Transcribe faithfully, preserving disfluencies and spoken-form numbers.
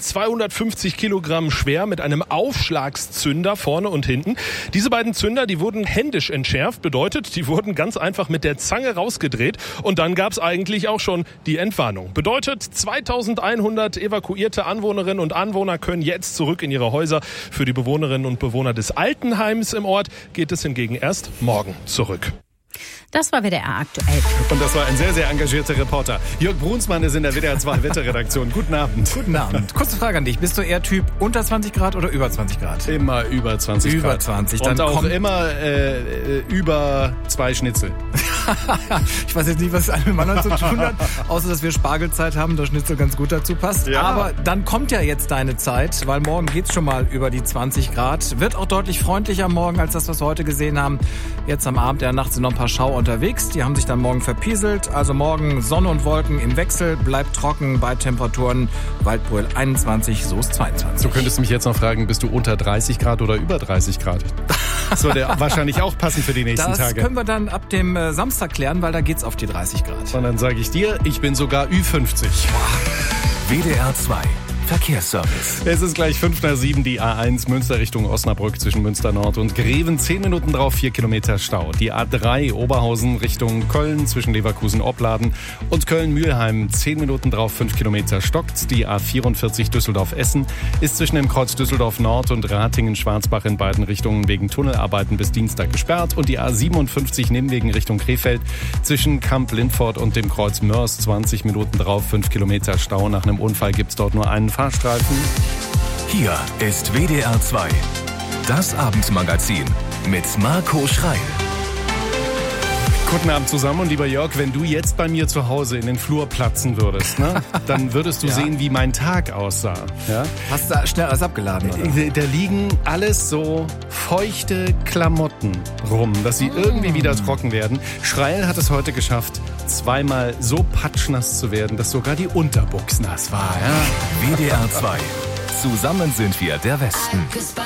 zweihundertfünfzig Kilogramm schwer mit einem Aufschlagszünder vorne und hinten. Diese beiden Zünder, die wurden händisch entschärft, bedeutet, die wurden ganz einfach mit der Zange rausgedreht und dann gab es eigentlich auch schon die Entwarnung. Bedeutet, zweitausendeinhundert evakuierte Anwohnerinnen und Anwohner können jetzt zurück in ihre Häuser. Für die Bewohnerinnen und Bewohner des Altenheims im Ort geht es hingegen erst morgen zurück. Das war W D R aktuell. Und das war ein sehr, sehr engagierter Reporter. Jörg Brunsmann ist in der W D R zwei Wetterredaktion. Guten Abend. Guten Abend. Kurze Frage an dich. Bist du eher Typ unter zwanzig Grad oder über zwanzig Grad? Immer über zwanzig über Grad. zwanzig. Und dann auch kommt immer äh, über zwei Schnitzel. Ich weiß jetzt nicht, was das eine mit dem anderen zu tun hat, außer dass wir Spargelzeit haben, der Schnitzel ganz gut dazu passt. Ja. Aber dann kommt ja jetzt deine Zeit, weil morgen geht's schon mal über die zwanzig Grad. Wird auch deutlich freundlicher morgen als das, was wir heute gesehen haben. Jetzt am Abend, der Nacht sind noch ein paar Schauer unterwegs. Die haben sich dann morgen verpieselt. Also morgen Sonne und Wolken im Wechsel, bleibt trocken bei Temperaturen Waldbröl einundzwanzig, Soest zweiundzwanzig. Du könntest mich jetzt noch fragen, bist du unter dreißig Grad oder über dreißig Grad? Das würde wahrscheinlich auch passen für die nächsten das Tage. Das können wir dann ab dem äh, Samstag klären, weil da geht's auf die dreißig Grad. Und dann sage ich dir, ich bin sogar Ü fünfzig. W D R zwei Verkehrsservice. Es ist gleich fünf nach sieben, die A eins Münster Richtung Osnabrück zwischen Münster Nord und Greven. Zehn Minuten drauf, vier Kilometer Stau. Die A drei Oberhausen Richtung Köln zwischen Leverkusen-Opladen und Köln-Mühlheim. Zehn Minuten drauf, fünf Kilometer stockt. Die A vierundvierzig Düsseldorf-Essen ist zwischen dem Kreuz Düsseldorf Nord und Ratingen-Schwarzbach in beiden Richtungen wegen Tunnelarbeiten bis Dienstag gesperrt. Und die A siebenundfünfzig Nimwegen Richtung Krefeld zwischen Kamp-Lindfort und dem Kreuz Mörs. zwanzig Minuten drauf, fünf Kilometer Stau. Nach einem Unfall gibt's dort nur einen Fahrstreifen. Hier ist W D R zwei, das Abendmagazin mit Marco Schreil. Guten Abend zusammen und lieber Jörg, wenn du jetzt bei mir zu Hause in den Flur platzen würdest, ne, dann würdest du ja sehen, wie mein Tag aussah. Ja? Hast du schnell alles abgeladen, oder? Da liegen alles so feuchte Klamotten rum, dass sie irgendwie wieder trocken werden. Schreil hat es heute geschafft, zweimal so patschnass zu werden, dass sogar die Unterbuchs nass war. Ja? W D R zwei. Zusammen sind wir der Westen.